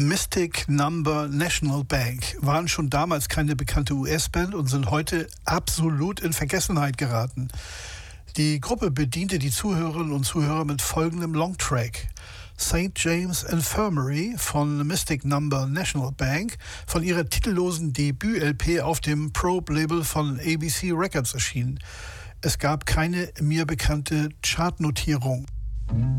Mystic Number National Bank waren schon damals keine bekannte US-Band und sind heute absolut in Vergessenheit geraten. Die Gruppe bediente die Zuhörerinnen und Zuhörer mit folgendem Longtrack: St. James Infirmary von Mystic Number National Bank, von ihrer titellosen Debüt-LP auf dem Probe-Label von ABC Records erschienen. Es gab keine mir bekannte Chartnotierung.